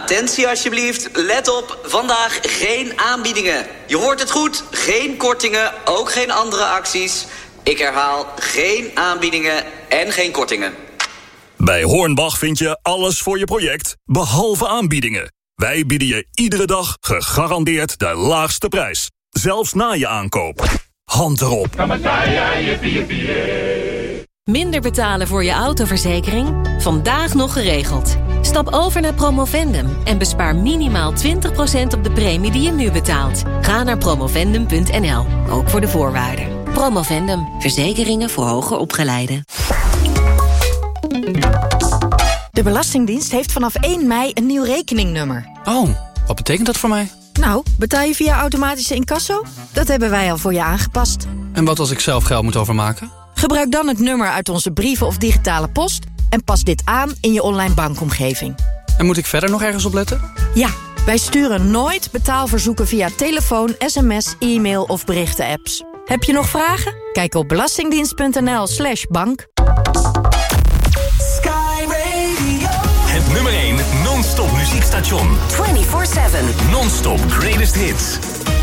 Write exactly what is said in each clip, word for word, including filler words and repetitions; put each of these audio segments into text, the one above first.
Attentie alsjeblieft, let op, vandaag geen aanbiedingen. Je hoort het goed, geen kortingen, ook geen andere acties. Ik herhaal, geen aanbiedingen en geen kortingen. Bij Hornbach vind je alles voor je project, behalve aanbiedingen. Wij bieden je iedere dag gegarandeerd de laagste prijs. Zelfs na je aankoop. Hand erop. Minder betalen voor je autoverzekering? Vandaag nog geregeld. Stap over naar Promovendum en bespaar minimaal twintig procent op de premie die je nu betaalt. Ga naar promovendum punt n l, ook voor de voorwaarden. Promovendum, verzekeringen voor hoger opgeleiden. De Belastingdienst heeft vanaf één mei een nieuw rekeningnummer. Oh, wat betekent dat voor mij? Nou, betaal je via automatische incasso? Dat hebben wij al voor je aangepast. En wat als ik zelf geld moet overmaken? Gebruik dan het nummer uit onze brieven of digitale post en pas dit aan in je online bankomgeving. En moet ik verder nog ergens op letten? Ja, wij sturen nooit betaalverzoeken via telefoon, sms, e-mail of berichten-apps. Heb je nog vragen? Kijk op belastingdienst punt n l slash bank. Sky Radio. Het nummer één non-stop muziekstation. vierentwintig zeven. Non-stop greatest hits.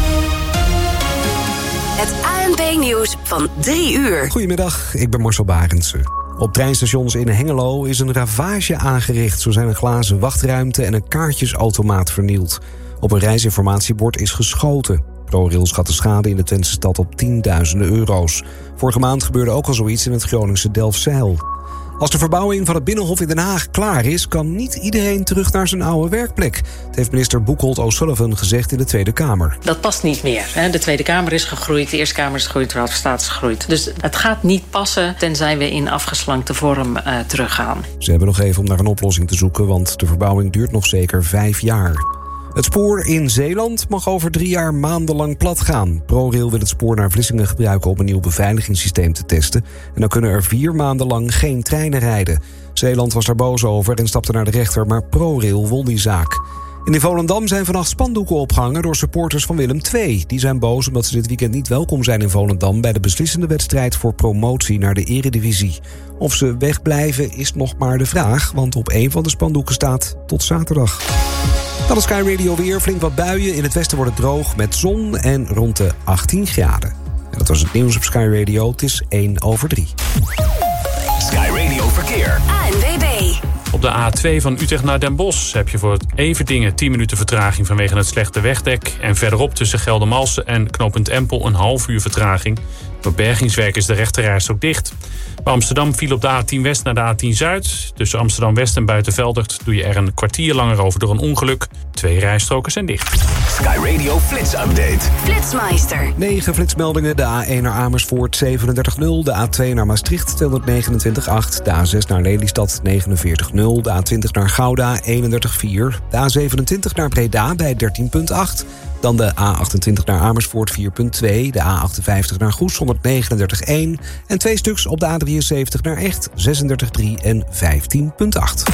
Het A N B-nieuws van drie uur. Goedemiddag, ik ben Marcel Barendse. Op treinstations in Hengelo is een ravage aangericht. Zo zijn een glazen wachtruimte en een kaartjesautomaat vernield. Op een reisinformatiebord is geschoten. ProRail schat de schade in de Twentse stad op tienduizenden euro's. Vorige maand gebeurde ook al zoiets in het Groningse Delfzijl. Als de verbouwing van het Binnenhof in Den Haag klaar is, kan niet iedereen terug naar zijn oude werkplek. Dat heeft minister Boekholt O'Sullivan gezegd in de Tweede Kamer. Dat past niet meer. De Tweede Kamer is gegroeid, de Eerste Kamer is gegroeid, de Raad van State is gegroeid. Dus het gaat niet passen tenzij we in afgeslankte vorm uh, teruggaan. Ze hebben nog even om naar een oplossing te zoeken, want de verbouwing duurt nog zeker vijf jaar. Het spoor in Zeeland mag over drie jaar maandenlang plat gaan. ProRail wil het spoor naar Vlissingen gebruiken om een nieuw beveiligingssysteem te testen. En dan kunnen er vier maanden lang geen treinen rijden. Zeeland was daar boos over en stapte naar de rechter, maar ProRail won die zaak. In Volendam zijn vannacht spandoeken opgehangen door supporters van Willem twee. Die zijn boos omdat ze dit weekend niet welkom zijn in Volendam bij de beslissende wedstrijd voor promotie naar de Eredivisie. Of ze wegblijven is nog maar de vraag, want op één van de spandoeken staat tot zaterdag. Dan is Sky Radio weer, flink wat buien. In het westen wordt het droog met zon en rond de achttien graden. En dat was het nieuws op Sky Radio. Het is één over drie. Sky Radio Verkeer. A N W B. Op de A twee van Utrecht naar Den Bosch heb je voor het Everdingen tien minuten vertraging vanwege het slechte wegdek. En verderop tussen Geldermalsen en knooppunt Empel een half uur vertraging. Door bergingswerk is de rechterrijstrook dicht. Bij Amsterdam viel op de A tien West naar de A tien Zuid. Tussen Amsterdam West en Buitenveldert doe je er een kwartier langer over door een ongeluk. Twee rijstroken zijn dicht. Sky Radio Flits Update. Flitsmeister. negen flitsmeldingen. De A één naar Amersfoort zevenendertig nul. De A twee naar Maastricht tweehonderdnegenentwintig komma acht. De A zes naar Lelystad negenenveertig nul. De A twintig naar Gouda eenendertig komma vier. De A zevenentwintig naar Breda bij dertien komma acht. Dan de A achtentwintig naar Amersfoort vier komma twee. De A achtenvijftig naar Goes honderdnegenendertig komma één. En twee stuks op de A drieënzeventig naar Echt zesendertig komma drie en vijftien komma acht.